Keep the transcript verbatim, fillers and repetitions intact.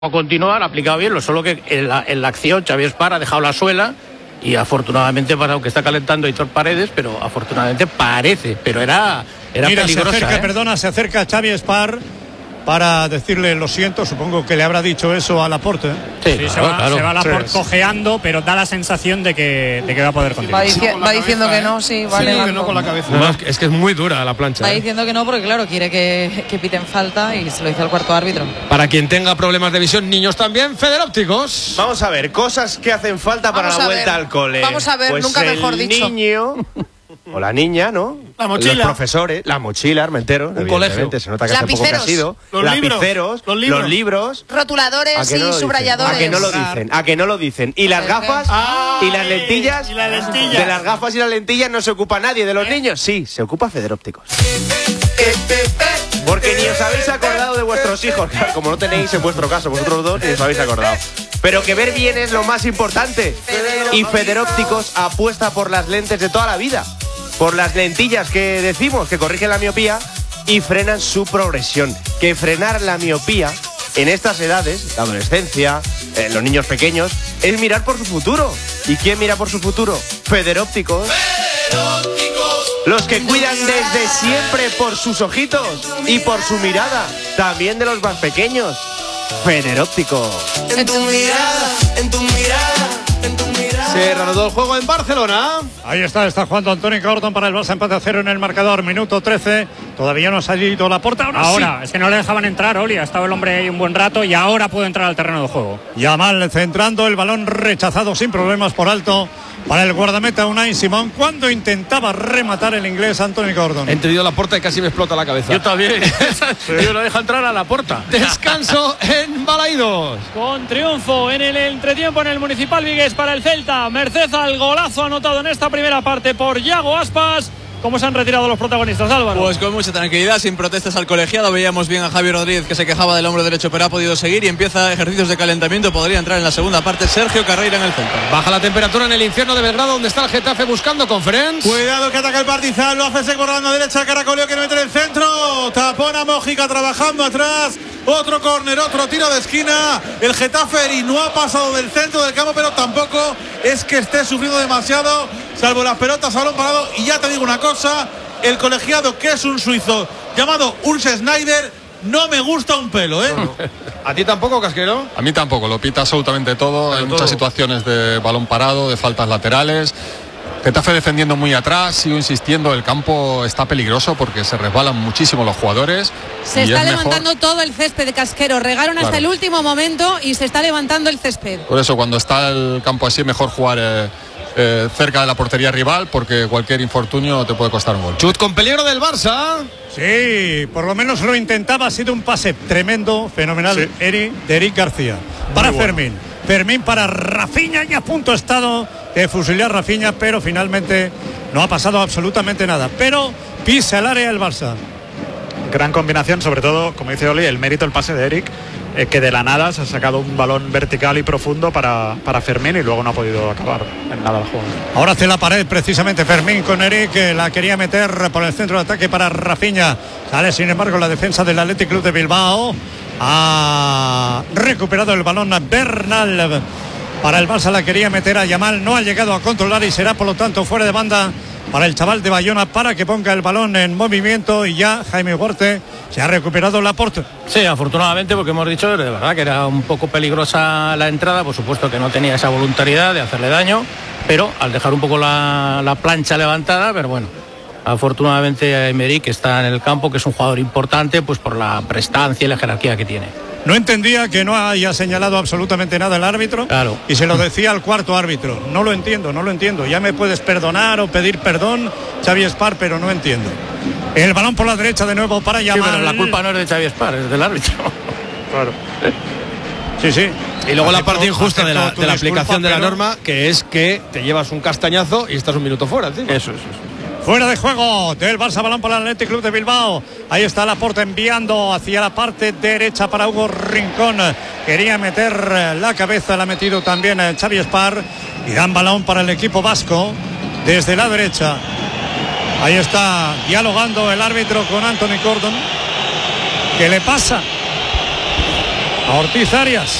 continuar, ha aplicado bien, lo solo que en la, en la acción Xavi Espar ha dejado la suela y afortunadamente, para aunque está calentando Aitor Paredes, pero afortunadamente parece, pero era, era Mira, peligrosa. Se acerca, ¿eh? perdona, se acerca Xavi Espar para decirle lo siento, supongo que le habrá dicho eso a Laporte. ¿eh? Sí, sí, claro, se va, claro. se va Laporte Sí. cojeando, pero da la sensación de que, de que va a poder continuar. Va, dici va cabeza, diciendo que ¿eh? no, sí, vale. Sí, va que no con la cabeza. No, es, que, es que es muy dura la plancha. Va ¿eh? diciendo que no porque, claro, quiere que, que piten falta y se lo dice al cuarto árbitro. Para quien tenga problemas de visión, niños también, Federópticos. Vamos a ver, cosas que hacen falta para Vamos la a vuelta ver. al cole. Vamos a ver, Pues nunca mejor el dicho. niño o la niña, ¿no? La mochila. Los profesores, la mochila, Armentero. Un colegio. Se nota que hace poco que ha Lapiceros. sido. Los Lapiceros, libros. Los libros. los libros. Rotuladores ¿A que no y lo dicen? subrayadores. ¿A que no lo dicen? ¿A que no lo dicen? ¿Y las gafas? Ah, ¿Y las lentillas? y las lentillas. De las gafas y las lentillas no se ocupa nadie. ¿De los niños? Sí, se ocupa Federópticos. Porque ni os habéis acordado de vuestros hijos. Claro, como no tenéis en vuestro caso, vosotros dos, ni os habéis acordado. Pero que ver bien es lo más importante. Y Federópticos apuesta por las lentes de toda la vida. Por las lentillas que decimos, que corrigen la miopía y frenan su progresión. Que frenar la miopía en estas edades, la adolescencia, eh, los niños pequeños, es mirar por su futuro. ¿Y quién mira por su futuro? Federópticos. Los que cuidan desde siempre por sus ojitos y por su mirada, también de los más pequeños. Federópticos. En tu mirada, en tu mirada, en tu mirada. Se reanudó el juego en Barcelona. Ahí está, está jugando Antonio Gordon para el Barça, empate a cero en el marcador, minuto trece. Todavía no se ha ido Laporte. Ahora, Ahora, sí. es que no le dejaban entrar, Oli. Ha estado el hombre ahí un buen rato y ahora puede entrar al terreno de juego. Yamal centrando el balón rechazado sin problemas por alto para el guardameta Unai Simón cuando intentaba rematar el inglés Antonio Gordon. He entendido la puerta y casi me explota la cabeza. Yo también. Yo lo dejo entrar a la puerta. Descanso en Balaidos. Con triunfo en el entretiempo en el Municipal Vigués para el Celta, merced al golazo anotado en esta primera parte por Yago Aspas. ¿Cómo se han retirado los protagonistas, Álvaro? Pues con mucha tranquilidad, sin protestas al colegiado. Veíamos bien a Javi Rodríguez, que se quejaba del hombro derecho, pero ha podido seguir y empieza ejercicios de calentamiento. Podría entrar en la segunda parte Sergio Carreira en el Celta. Baja la temperatura en el infierno de Belgrado, donde está el Getafe buscando Conference. Cuidado que ataca el Partizan, lo hace por la banda derecha, Caracoleo quiere meter el centro, tapona Mójica trabajando atrás, otro córner, otro tiro de esquina, el Getafe y no ha pasado del centro del campo, pero tampoco es que esté sufriendo demasiado, salvo las pelotas a balón parado. Y ya te digo una cosa, el colegiado, que es un suizo llamado Urs Schneider, no me gusta un pelo, ¿eh? ¿A ti tampoco, Casquero? A mí tampoco, lo pita absolutamente todo. Hay todo. muchas situaciones de balón parado, de faltas laterales. Getafe defendiendo muy atrás, sigo insistiendo, el campo está peligroso porque se resbalan muchísimo los jugadores. Se y está es mejor- levantando todo el césped de Casquero. Regaron hasta Claro. el último momento y se está levantando el césped. Por eso, cuando está el campo así, mejor jugar eh, eh, cerca de la portería rival, porque cualquier infortunio te puede costar un gol. Chut con peligro del Barça. Sí, por lo menos lo intentaba. Ha sido un pase tremendo, fenomenal, Sí. Eri, de Eric García. Para bueno. Fermín. Fermín para Rafinha, y a punto ha estado de fusilar Rafinha, pero finalmente no ha pasado absolutamente nada. Pero pisa el área el Barça. Gran combinación, sobre todo, como dice Oli, el mérito el pase de Eric, eh, que de la nada se ha sacado un balón vertical y profundo para, para Fermín y luego no ha podido acabar en nada el juego. Ahora hace la pared precisamente Fermín con Eric, que la quería meter por el centro de ataque para Rafinha. Sale sin embargo la defensa del Athletic Club de Bilbao. Ha recuperado el balón a Bernal. Para el Barça la quería meter a Yamal, no ha llegado a controlar y será por lo tanto fuera de banda para el chaval de Bayona para que ponga el balón en movimiento. Y ya Jaime Huarte se ha recuperado Laporte. Sí, afortunadamente, porque hemos dicho de verdad que era un poco peligrosa la entrada, por supuesto que no tenía esa voluntariedad de hacerle daño, pero al dejar un poco la, la plancha levantada, pero bueno, afortunadamente Emery, que está en el campo, que es un jugador importante, pues por la prestancia y la jerarquía que tiene. No entendía que no haya señalado absolutamente nada el árbitro. Claro. Y se lo decía al cuarto árbitro. No lo entiendo, no lo entiendo. Ya me puedes perdonar o pedir perdón, Xavi Espar, pero no entiendo. El balón por la derecha de nuevo para Sí, Yamal. pero la culpa no es de Xavi Espar, es del árbitro. Claro. Sí, sí. Y luego la Acepto- parte injusta de la, acepto tu de la disculpa, aplicación de la pero norma, que es que te llevas un castañazo y estás un minuto fuera. Encima. Eso es eso. Fuera de juego del Barça, balón para el Athletic Club de Bilbao. Ahí está Laporte enviando hacia la parte derecha para Hugo Rincón. Quería meter la cabeza, la ha metido también Xavi Espar. Y dan balón para el equipo vasco desde la derecha. Ahí está dialogando el árbitro con Anthony Gordon. ¿Qué le pasa? a Ortiz Arias.